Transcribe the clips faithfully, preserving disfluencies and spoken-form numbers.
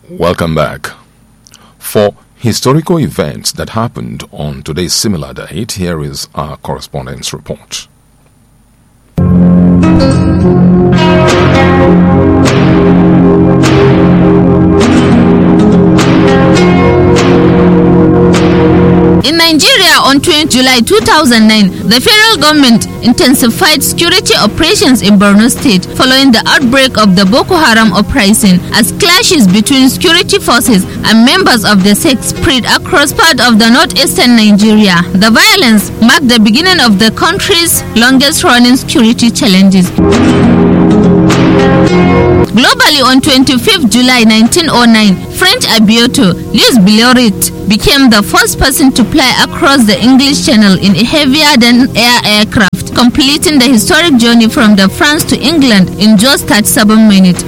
Welcome back. For historical events that happened on today's similar date, here is our correspondence report. In Nigeria, on twentieth July two thousand nine, the federal government intensified security operations in Borno State following the outbreak of the Boko Haram uprising, as clashes between security forces and members of the sect spread across part of the northeastern Nigeria. The violence marked the beginning of the country's longest-running security challenges. Globally, on twenty-fifth July nineteen oh nine, French aviator Louis Blériot became the first person to fly across the English Channel in a heavier-than-air aircraft, completing the historic journey from the France to England in just thirty-seven minutes.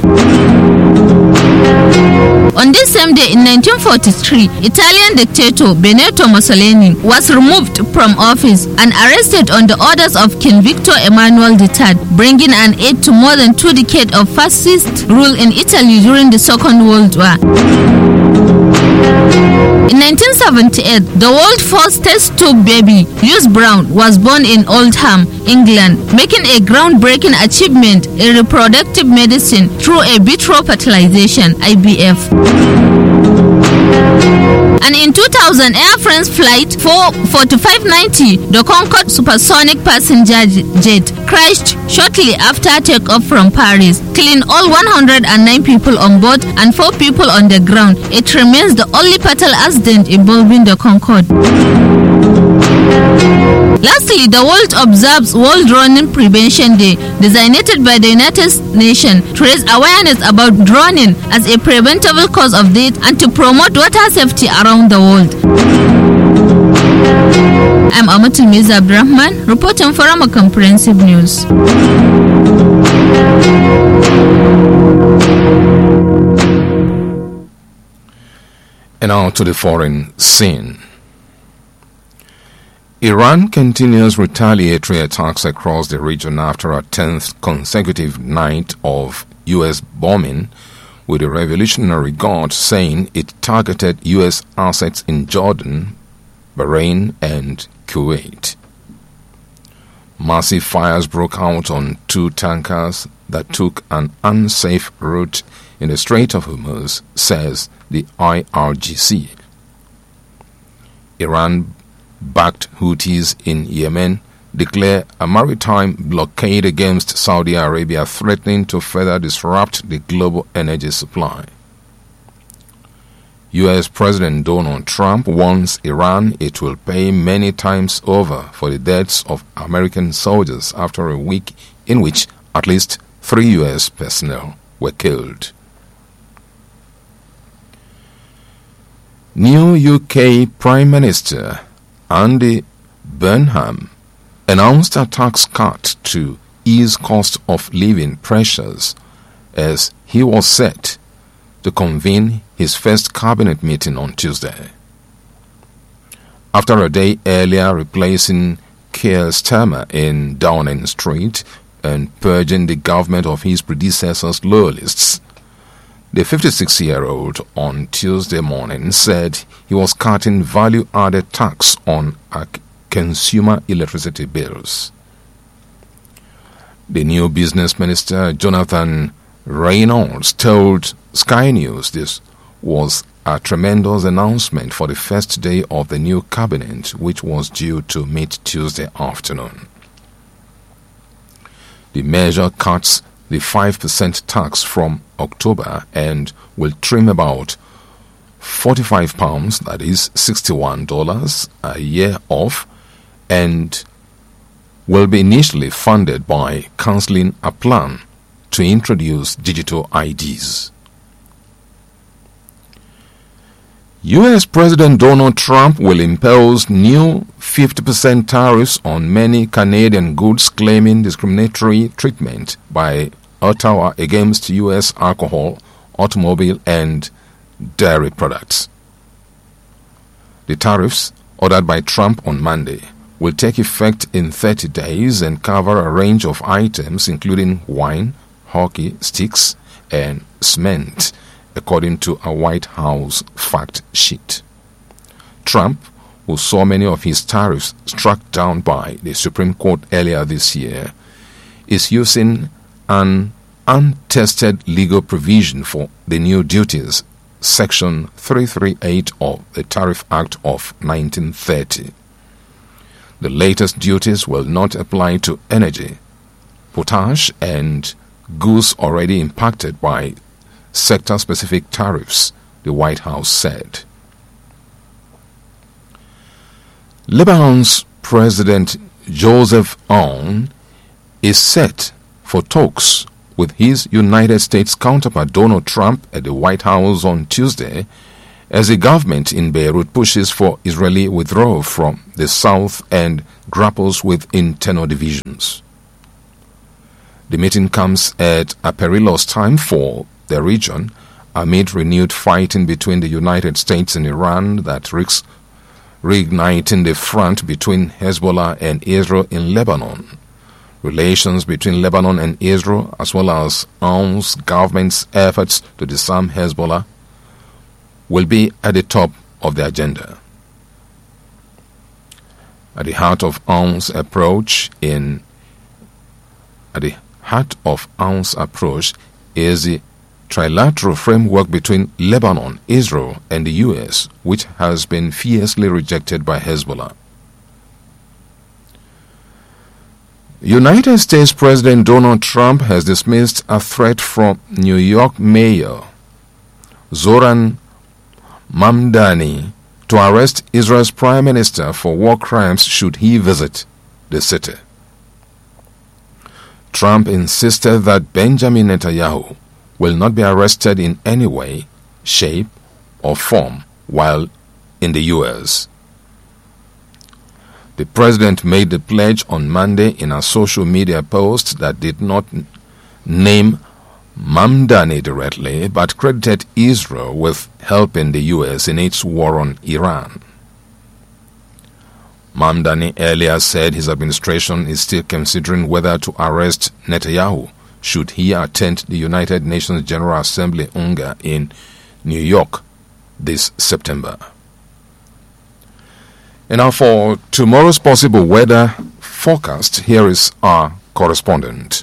On this same day in nineteen forty-three, Italian dictator Benito Mussolini was removed from office and arrested on the orders of King Victor Emmanuel the third, bringing an end to more than two decades of fascist rule in Italy during the Second World War. In nineteen seventy-eight, the world's first test tube baby, Louise Brown, was born in Oldham, England, making a groundbreaking achievement in reproductive medicine through in vitro fertilization (I V F). And in two thousand, Air France flight forty-five ninety, the Concorde supersonic passenger jet, crashed shortly after takeoff from Paris, killing all one hundred nine people on board and four people on the ground. It remains the only fatal accident involving the Concorde. Lastly, the world observes World Drowning Prevention Day, designated by the United Nations to raise awareness about drowning as a preventable cause of death and to promote water safety around the world. I'm Amatul Miza Abdurrahman, reporting for Rama Comprehensive News. And now to the foreign scene. Iran continues retaliatory attacks across the region after a tenth consecutive night of U S bombing, with the Revolutionary Guard saying it targeted U S assets in Jordan, Bahrain, and Kuwait. Massive fires broke out on two tankers that took an unsafe route in the Strait of Hormuz, says the I R G C. Iran-backed Houthis in Yemen declare a maritime blockade against Saudi Arabia, threatening to further disrupt the global energy supply. U S President Donald Trump warns Iran it will pay many times over for the deaths of American soldiers after a week in which at least three U S personnel were killed. New U K Prime Minister Andy Burnham announced a tax cut to ease cost of living pressures as he was set to convene his first cabinet meeting on Tuesday. After a day earlier replacing Keir Starmer in Downing Street and purging the government of his predecessor's loyalists, the fifty-six-year-old on Tuesday morning said he was cutting value-added tax on consumer electricity bills. The new business minister, Jonathan Reynolds, told Sky News this was a tremendous announcement for the first day of the new cabinet, which was due to meet Tuesday afternoon. The measure cuts the five percent tax from October and will trim about forty-five pounds, that is sixty-one dollars a year off, and will be initially funded by cancelling a plan to introduce digital I Ds. U S President Donald Trump will impose new fifty percent tariffs on many Canadian goods, claiming discriminatory treatment by Ottawa against U S alcohol, automobile, and dairy products. The tariffs, ordered by Trump on Monday, will take effect in thirty days and cover a range of items including wine, hockey sticks, and cement, according to a White House fact sheet. Trump, who saw many of his tariffs struck down by the Supreme Court earlier this year, is using an untested legal provision for the new duties, Section three thirty-eight of the Tariff Act of nineteen thirty. The latest duties will not apply to energy, potash, and goods already impacted by sector-specific tariffs, the White House said. Lebanon's President Joseph Aoun is set for talks with his United States counterpart Donald Trump at the White House on Tuesday as the government in Beirut pushes for Israeli withdrawal from the south and grapples with internal divisions. The meeting comes at a perilous time for the region amid renewed fighting between the United States and Iran that risks reigniting the front between Hezbollah and Israel in Lebanon. Relations between Lebanon and Israel, as well as Aoun's government's efforts to disarm Hezbollah, will be at the top of the agenda. At the heart of Aoun's approach in at the heart of Aoun's approach is the trilateral framework between Lebanon, Israel, and the U S, which has been fiercely rejected by Hezbollah. United States President Donald Trump has dismissed a threat from New York Mayor Zohran Mamdani to arrest Israel's Prime Minister for war crimes should he visit the city. Trump insisted that Benjamin Netanyahu will not be arrested in any way, shape, or form while in the U S. The president made the pledge on Monday in a social media post that did not name Mamdani directly, but credited Israel with helping the U S in its war on Iran. Mamdani earlier said his administration is still considering whether to arrest Netanyahu should he attend the United Nations General Assembly U N G A in New York this September. And now for tomorrow's possible weather forecast, here is our correspondent.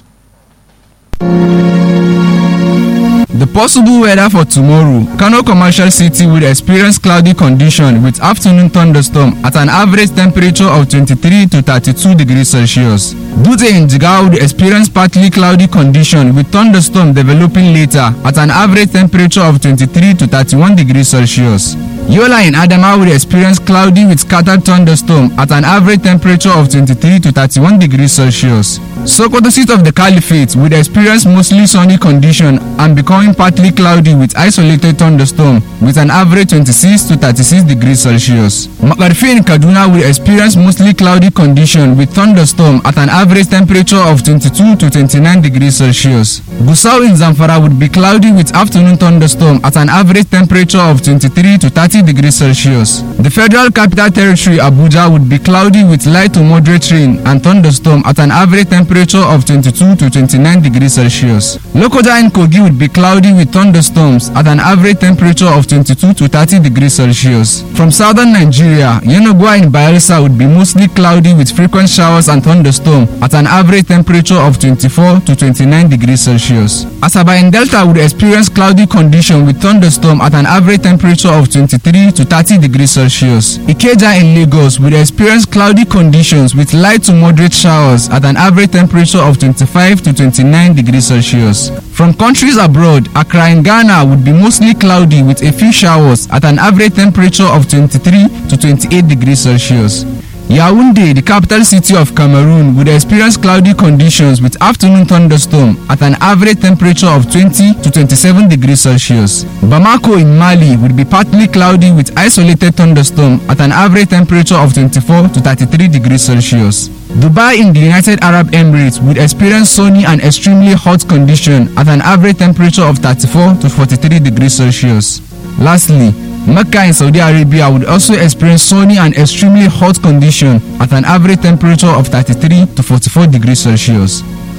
The possible weather for tomorrow: Kano Commercial City will experience cloudy condition with afternoon thunderstorm at an average temperature of twenty-three to thirty-two degrees Celsius. Dutse in Jigawa will experience partly cloudy condition with thunderstorm developing later at an average temperature of twenty-three to thirty-one degrees Celsius. Yola in Adamawa will experience cloudy with scattered thunderstorm at an average temperature of twenty-three to thirty-one degrees Celsius. Sokoto, seat of the Caliphate, will experience mostly sunny condition and becoming partly cloudy with isolated thunderstorm with an average twenty-six to thirty-six degrees Celsius. Makarfi in Kaduna will experience mostly cloudy condition with thunderstorm at an average temperature of twenty-two to twenty-nine degrees Celsius. Gusau in Zamfara would be cloudy with afternoon thunderstorm at an average temperature of twenty-three to thirty degrees Celsius. The Federal Capital Territory, Abuja, would be cloudy with light to moderate rain and thunderstorm at an average temperature of twenty-two to twenty-nine degrees Celsius. Lokoja in Kogi would be cloudy with thunderstorms at an average temperature of twenty-two to thirty degrees Celsius. From southern Nigeria, Yenogwa in Bayelsa would be mostly cloudy with frequent showers and thunderstorm at an average temperature of twenty-four to twenty-nine degrees Celsius. Asaba in Delta would experience cloudy condition with thunderstorm at an average temperature of twenty-three to thirty degrees Celsius. Ikeja in Lagos would experience cloudy conditions with light to moderate showers at an average temperature of twenty-five to twenty-nine degrees Celsius. From countries abroad, Accra in Ghana would be mostly cloudy with a few showers at an average temperature of twenty-three to twenty-eight degrees Celsius. Yaoundé, the capital city of Cameroon, would experience cloudy conditions with afternoon thunderstorm at an average temperature of twenty to twenty-seven degrees Celsius. Bamako in Mali would be partly cloudy with isolated thunderstorm at an average temperature of twenty-four to thirty-three degrees Celsius. Dubai in the United Arab Emirates would experience sunny and extremely hot condition at an average temperature of thirty-four to forty-three degrees Celsius. Lastly, Mecca in Saudi Arabia would also experience sunny and extremely hot condition at an average temperature of thirty-three to forty-four degrees Celsius.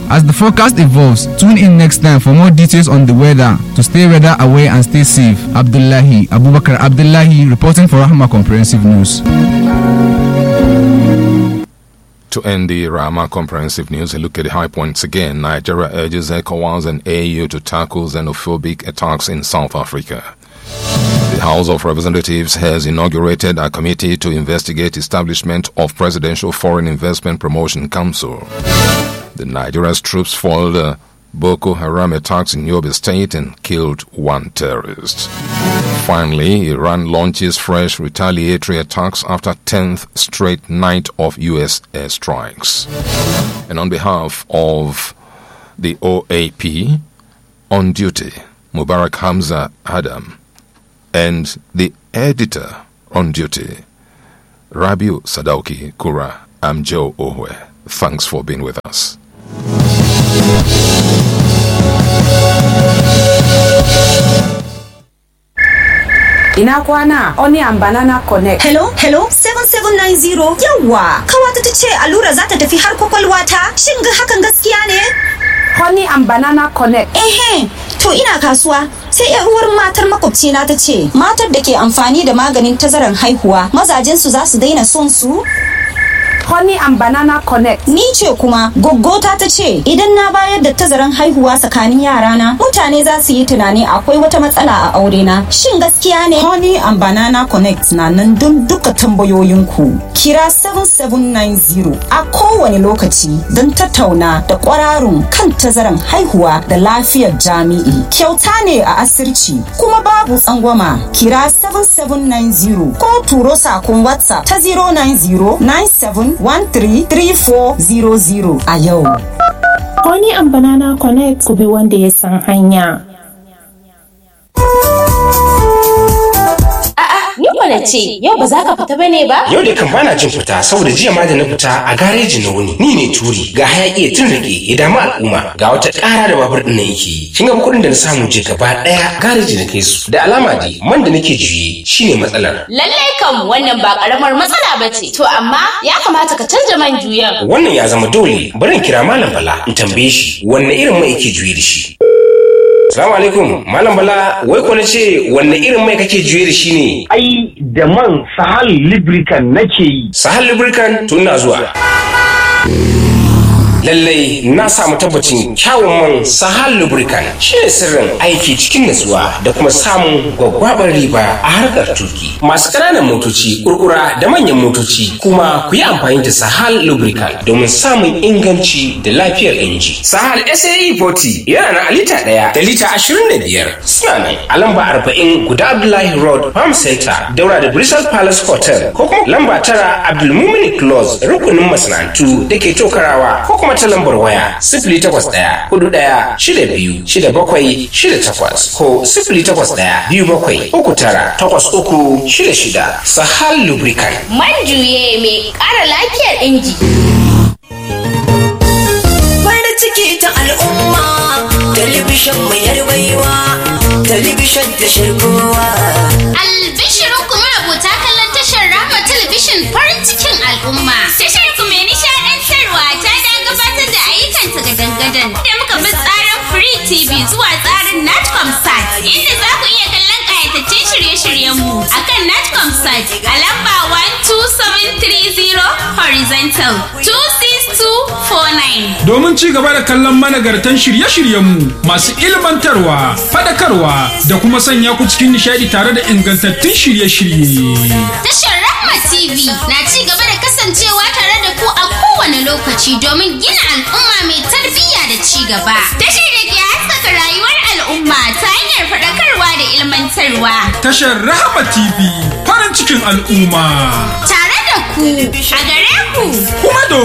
As the forecast evolves, tune in next time for more details on the weather to stay weather aware and stay safe. Abdullahi Abubakar Abdullahi reporting for Rahma Comprehensive News. To end the Rahma Comprehensive News, a look at the high points again. Nigeria urges ECOWAS and A U to tackle xenophobic attacks in South Africa. The House of Representatives has inaugurated a committee to investigate establishment of Presidential Foreign Investment Promotion Council. The Nigeria's troops foiled uh, Boko Haram attacks in Yobe State and killed one terrorist. Finally, Iran launches fresh retaliatory attacks after tenth straight night of U S airstrikes. And on behalf of the O A P, on duty, Mubarak Hamza Adam, and the editor on duty, Rabiu Sadauki Kura, I'm Joe Ohwe. Thanks for being with us. Ina kwana Onion Banana Connect. Hello, hello, seven seven nine zero. Yawwa, kawata ta ce allura za ta tafi har kwakwalwa ta. Shin ga hakan gaskiya ne? Honey and Banana Connect. Ehe, to ina kasuwa. Sai yar uwar matar makwabcina ta ce, matar da ke amfani da maganin tazaran haihuwa, mazajen su za su daina son su? Honey and Banana Connect. Ni ce kuma goggota ta ce idan na bayar da tazaran haihuwa tsakanin yarana mutane za su yi tunani akwai wata matsala a aure na. Shin gaskiya ne? Honey and Banana Connect na nan don duka tambayoyinku. Kira seven seven nine zero a kowane lokaci don tattauna da kwararun kan tazaran haihuwa da lafiyar jami'i. Kyauta ne a asirci kuma babu tsangwama. Kira seven seven nine zero ko turo sakon WhatsApp ta zero nine zero nine seven one three three four zero zero a yau. Honey and Banana Connect ku bi wanda ya san hanya. Ni kwana ce, yau ba za ka fita bane ba? Yau da kan bana jin fita saboda jiya ma da na fita a gareji na wuni. Ni ne turi ga hayaki ya tun rage ya damu al'umma ga wata ƙara da babur ɗin nan yake. Kin ga kuɗin da na samu je gaba ɗaya gareji na kai su. Da alama dai man da nake juye shine matsalar. Lallai kam wannan ba ƙaramar matsala ba ce. To amma ya kamata ka canja man juyan. Wannan ya zama dole. Bari in kira Malam Bala in tambaye shi wanne irin mai yake juye da shi. Assalamu alaikum, Malam Bala, wai ko nace wanne irin mai kake juye da shi ne? Ai da man Sahal Lubricant nake yi. Sahal Lubricant tun na zuwa. Lallai na samu tabbacin kyawun man Sahal Lubricant shi ne sirrin aiki cikin natsuwa da kuma samun gwaggwabar riba a harkar tuki. Masu ƙananan motoci, kurkura da manyan motoci kuma ku yi amfani da Sahal Lubricant domin samun inganci da lafiyar inji. Sahal S A E forty yana na lita ɗaya da lita ashirin da biyar. Suna nan a lamba arba'in guda Abdullahi Road Farm Center daura da Bristol Palace Hotel ko kuma lamba tara Abdulmumin Close rukunin masana'antu da ke Tokarawa ko kuma ta lambar waya sifili takwas ɗaya hudu ɗaya shida biyu shida bakwai shida takwas ko sifili takwas ɗaya biyu bakwai uku tara takwas uku shida shida. Sahal Lubricant. Man juye mai ƙara lafiyar inji. Farin ciki ta al'umma, talibishin mai yarbaiwa, talibishin da shirkowa. Albishirin kuma rubuta kallon tashar Rahma Talabishin farin cikin al'umma. Tashar ku mai nishaɗantarwa ta da gabatar da ayyukanta ga dangadan. Da muka bi tsarin Free T V zuwa tsarin Natcomsat, inda za ku iya kallon ƙayataccen shirye-shiryenmu a kan Natcomsat a lamba one two seven three zero horizontal two six two four nine. Domin ci gaba da kallon managartan shirye-shiryenmu masu ilmantarwa, faɗakarwa da kuma sanya ku cikin nishaɗi tare da ingantattun shirye-shirye. Tashar Rahma T V na ci gaba da kasancewa tare da ku a kowane lokaci domin gina al'umma mai tarbiyya da ci gaba. Tashar da ke haskaka rayuwar al'umma ta hanyar faɗakarwa da ilmantarwa. Tashar Rahma T V farin cikin al'umma. Tare da ku a gare ku. Kuma domin